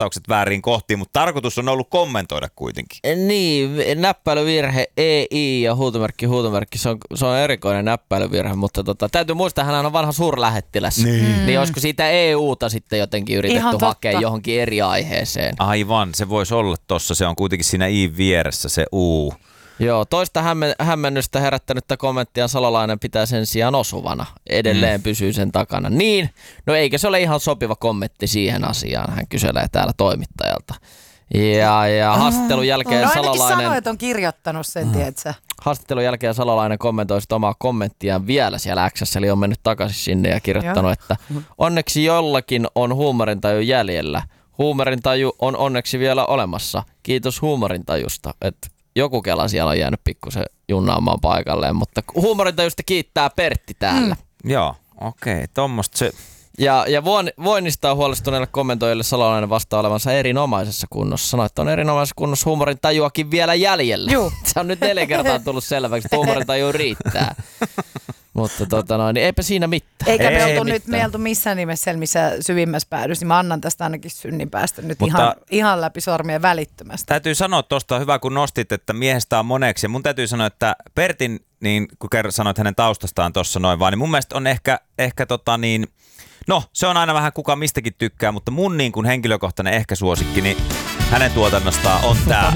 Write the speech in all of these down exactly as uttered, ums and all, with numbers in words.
vastaukset väärin kohtiin, mutta tarkoitus on ollut kommentoida kuitenkin. Niin, näppäilyvirhe, E I ja huutomerkki, huutomerkki, se on, se on erikoinen näppäilyvirhe, mutta tota, täytyy muistaa, hän on vanha suurlähettiläs. Niin. niin olisiko siitä E U:ta sitten jotenkin yritetty hakea johonkin eri aiheeseen? Aivan, se voisi olla tossa, se on kuitenkin siinä I vieressä se U. Joo, toista hämmennystä herättänyttä kommenttia Salolainen pitää sen sijaan osuvana. Edelleen mm. pysyy sen takana. Niin, no eikö se ole ihan sopiva kommentti siihen asiaan, hän kyselee täällä toimittajalta. Ja, ja haastattelun jälkeen no, Salolainen... ainakin sanoi, että on kirjoittanut sen, mm. tietsä. Haastattelun jälkeen Salolainen kommentoi sit omaa kommenttiaan vielä siellä X:ssä, eli on mennyt takaisin sinne ja kirjoittanut, Joo. että onneksi jollakin on huumorintaju jäljellä. Huumorintaju on onneksi vielä olemassa. Kiitos huumorintajusta, että joku kela siellä on jäänyt pikkusen junnaamaan paikalleen, mutta huumorintajusta kiittää Pertti täällä. Mm. Joo, okei, okay, tommoista se... Ja, ja voinnista on huolestuneille kommentoijille Salolainen vastaa olevansa erinomaisessa kunnossa. Sanoi, että on erinomaisessa kunnossa huumorintajuakin vielä jäljellä. Juh. Se on nyt neljä kertaa tullut selväksi, että huumorintaju riittää. Mutta tota noin, niin eipä siinä mitään. Eikä Ei, me oltu ei nyt me oltu missään nimessä siellä, missä syvimmässä päädyssä, niin mä annan tästä ainakin synnin päästä nyt Mutta ihan, ihan läpi sormien välittömästi. Täytyy sanoa tuosta, hyvä kun nostit, että miehestä on moneksi. Ja mun täytyy sanoa, että Pertin, niin kun kerran sanoit hänen taustastaan tuossa noin vaan, niin mun mielestä on ehkä, ehkä tota niin, no se on aina vähän kuka mistäkin tykkää, mutta mun niin kuin henkilökohtainen ehkä suosikki, niin hänen tuotannostaan on tää.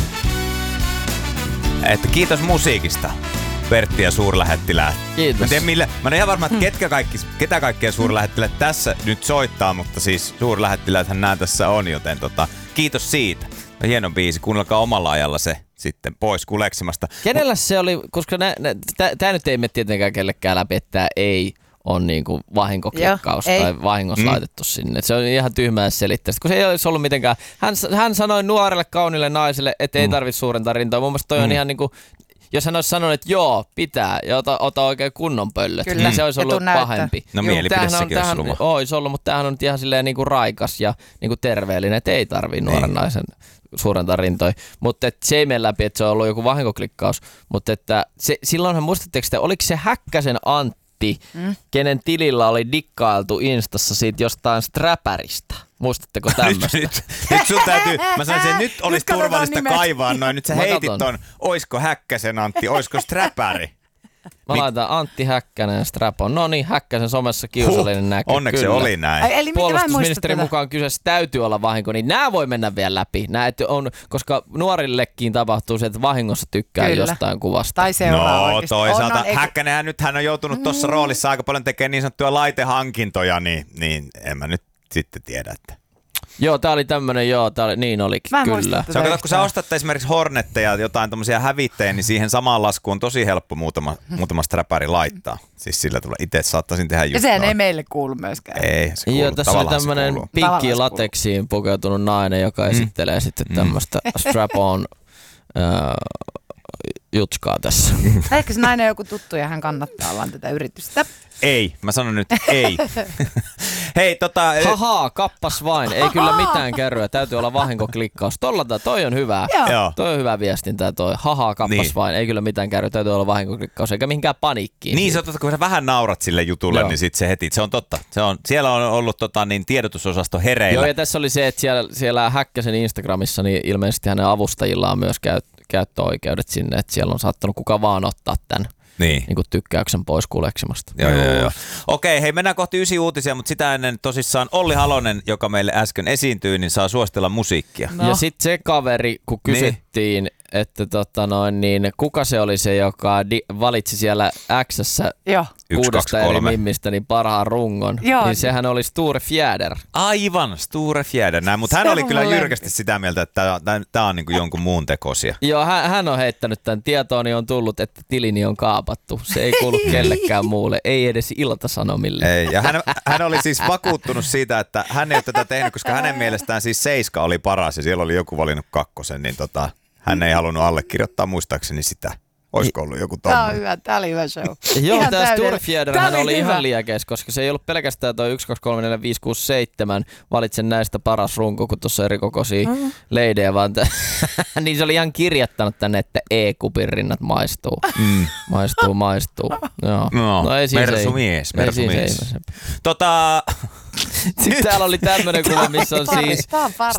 Että kiitos musiikista. Pertti ja suurlähettiläät. Kiitos. Mä en tiedä millä, mä en ole ihan varma, että ketkä kaikki, ketä kaikkia suurlähettiläät tässä nyt soittaa, mutta siis suurlähettilääthän nämä tässä on, joten tota, kiitos siitä. Hieno biisi, kuunnelkaa omalla ajalla se sitten pois kuleksimasta. Kenellä se oli, koska tämä nyt ei mene tietenkään kellekään läpi, että tämä ei on niinku vahinkoklikkaus Joo, tai vahingossa mm. laitettu sinne. Et se on ihan tyhmää selittää, kun se ei olisi ollut mitenkään. Hän, hän sanoi nuorelle kaunille naiselle, että ei tarvitse suurentaa rintaa. Mun mielestä toi mm. on ihan niinku... Jos hän olisi sanonut, että joo, pitää, ja ota, ota oikein kunnon pöllöt, Kyllä. niin se olisi ollut pahempi. No mielipide sekin olisi ollut. Olisi ollut, mutta tämähän on nyt ihan silleen niinku raikas ja niinku terveellinen, että ei tarvitse nuoren naisen suurentaa rintoja. Mutta se ei mene läpi, että se on ollut joku vahinkoklikkaus. Mutta että se, silloinhan muistatteko, että oliko se Häkkäsen Antti, mm. kenen tilillä oli dikkailtu Instassa siitä jostain sträpäristä? Muistatteko tämmöistä? nyt, nyt, nyt sun täytyy, mä sanoisin, että nyt olisi nyt turvallista kaivaa noin. Nyt sä mä heitit katon. ton, oisko Häkkäsen Antti, oisko sträpäri? Mä Mit? laitan Antti Häkkänen strapon. No niin, Häkkäsen somessa kiusallinen huh, näkö. Onneksi kyllä. se oli näin. Ai, eli puolustusministerin mukaan kyseessä täytyy olla vahinko, niin nämä voi mennä vielä läpi. Nää, on, koska nuorillekin tapahtuu se, että vahingossa tykkää kyllä. jostain kuvasta. Tai seuraa No oikeasti. toisaalta on, on, Häkkänenhän nyt hän on joutunut tuossa mm. roolissa aika paljon tekemään niin sanottuja laitehankintoja, niin, niin en mä nyt sitten tiedä, että... Joo, tää oli tämmönen, joo, tää oli, niin olikin, mä kyllä. Se on, kato, kun sä ostat esimerkiksi Hornetteja, jotain tommosia hävittäjiä, niin siihen samaan laskuun on tosi helppo muutama, muutama sträpäri laittaa. Siis sillä tulee, itse saattaisin tehdä just ja sehän noin. ei meille kuulu myöskään. Ei, se kuuluu. Joo, tässä oli tämmönen pinkki lateksiin pukeutunut nainen, joka mm. esittelee sitten tämmöstä mm. strap-on äh, jutskaa tässä. Ehkä se nainen on joku tuttu ja hän kannattaa vaan tätä yritystä. Ei, mä sanon nyt ei. Hei, tota... Haha, kappas vain. Ei kyllä mitään kärryä. Täytyy olla vahinkoklikkaus. Tolla, toi on hyvä. Joo. Toi on hyvä viestintä toi. Haha, kappas niin. vain. Ei kyllä mitään kärryä. Täytyy olla vahinkoklikkaus. Eikä mihinkään paniikkiin. Niin, se on totta, kun sä vähän naurat sille jutulle, Joo. niin sit se heti. Se on totta. Se on, siellä on ollut tota, niin, tiedotusosasto hereillä. Joo, ja tässä oli se, että siellä, siellä Häkkäsen Instagramissa niin ilmeisesti hänen avustajillaan on myös käyt, käyttöoikeudet sinne. Että siellä on saattanut kuka vaan ottaa tämän. Niin. Niin kuin tykkäyksen pois kuleksimasta. Joo, joo, joo. Okei, hei, mennään kohti ysi uutisia, mutta sitä ennen tosissaan Olli Halonen, joka meille äsken esiintyi, niin saa suositella musiikkia. No. Ja sitten se kaveri, kun kysyttiin, niin. että tota noin, niin kuka se oli se, joka di- valitsi siellä X:ssä kuudesta eri mimmistä niin parhaan rungon, Joo. niin sehän oli Sture Fjäder. Aivan, Sture Fjäder. Näin, mutta hän oli kyllä jyrkästi sitä mieltä, että tämä on niinku jonkun muun tekosia. Joo, hän, hän on heittänyt tämän. Tietooni on tullut, että tilini on kaapattu. Se ei kuulu kellekään muulle, ei edes Ilta-Sanomille. Ei, ja hän, hän oli siis vakuuttunut siitä, että hän ei ole tätä tehnyt, koska hänen mielestään siis Seiska oli paras ja siellä oli joku valinnut kakkosen, niin tota, hän ei halunnut allekirjoittaa muistaakseni sitä. Olisiko ollut joku Tää on tommoinen? hyvä, tää oli hyvä show. Joo, Ihan tämä täydellinen. Sturfjäderhän Tää oli hyvä. ihan liekeis, koska se ei ollut pelkästään toi yksi, kaksi, kolme, neljä, viisi, kuusi, seitsemän. Valitsen näistä paras runko, kun tuossa eri kokoisia mm. leidejä, vaan t- niin se oli ihan kirjattanut tänne, että E-kupin rinnat maistuu. Mm. Maistuu, maistuu. Joo. No, ei siinä se mersumies, ei- ei siinä mersumies. se ei- Tota, Sitten täällä oli tämmönen kuva, missä on siis Tää on paras.